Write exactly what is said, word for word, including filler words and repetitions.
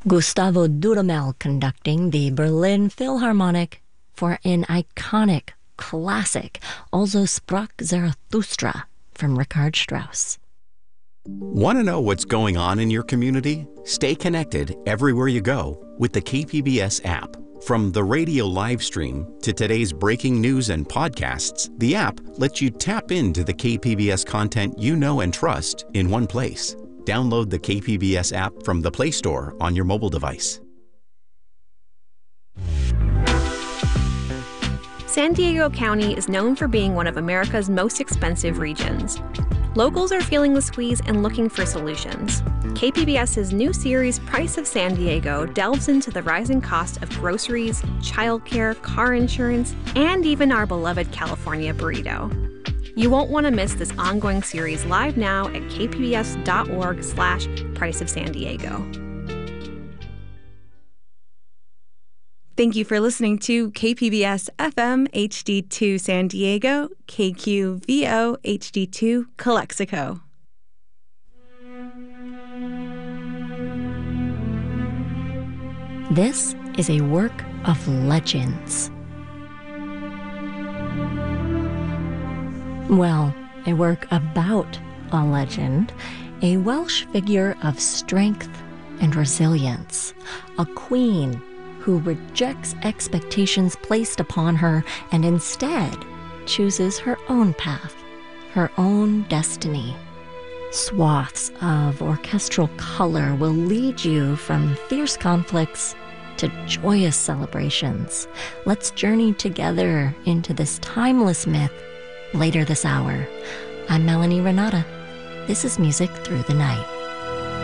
Gustavo Dudamel conducting the Berlin Philharmonic for an iconic classic, Also sprach Zarathustra, from Richard Strauss. Want to know what's going on in your community? Stay connected everywhere you go with the K P B S app. From the radio live stream to today's breaking news and podcasts, the app lets you tap into the K P B S content you know and trust in one place. Download the K P B S app from the Play Store on your mobile device. San Diego County is known for being one of America's most expensive regions. Locals are feeling the squeeze and looking for solutions. KPBS's new series, Price of San Diego, delves into the rising cost of groceries, childcare, car insurance, and even our beloved California burrito. You won't want to miss this ongoing series live now at kpbs.org slash Price of San Diego. Thank you for listening to K P B S F M H D two San Diego, K Q V O H D two Calexico. This is a work of legends. Well, a work about a legend, a Welsh figure of strength and resilience, a queen who rejects expectations placed upon her and instead chooses her own path, her own destiny. Swaths of orchestral color will lead you from fierce conflicts to joyous celebrations. Let's journey together into this timeless myth later this hour. I'm Melanie Renata. This is Music Through the Night.